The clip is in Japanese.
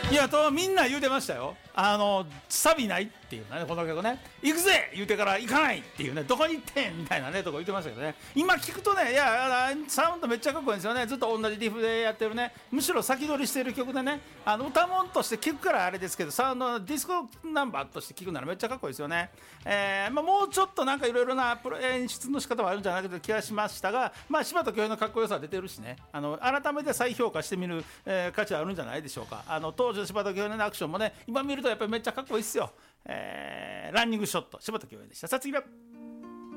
いやとみんな言うてましたよ。サビないっていうね、この曲ね、行くぜ言うてから行かないっていうね、どこに行ってんみたいなねとこ言ってましたけどね、今聞くとね、いやサウンドめっちゃかっこいいんですよね。ずっと同じリフでやってるね、むしろ先取りしてる曲でね、歌もんとして聞くからあれですけど、サウンドディスコナンバーとして聞くならめっちゃかっこいいですよね。もうちょっとなんかいろいろな演出の仕方はあるんじゃないかという気がしましたが、柴田恭平のかっこよさは出てるしね、改めて再評価してみる、価値はあるんじゃないでしょうか。当時の柴田恭平のアクションもね、今見るとやっぱりめっちゃかっこいいっすよ。ランニングショット柴田恭平でした。さあ次は